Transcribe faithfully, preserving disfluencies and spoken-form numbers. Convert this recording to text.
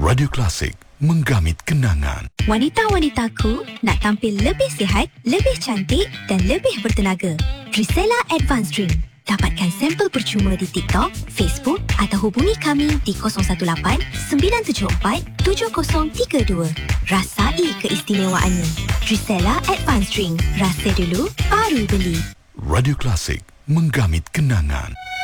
Radio Klasik, menggamit kenangan. Wanita-wanitaku nak tampil lebih sihat, lebih cantik dan lebih bertenaga. Drisela Advanced Drink. Dapatkan sampel percuma di TikTok, Facebook atau hubungi kami di kosong satu lapan sembilan tujuh empat tujuh kosong tiga dua. Rasai keistimewaannya. Drisela Advanced Drink. Rasa dulu, baru beli. Radio Klasik, menggamit kenangan.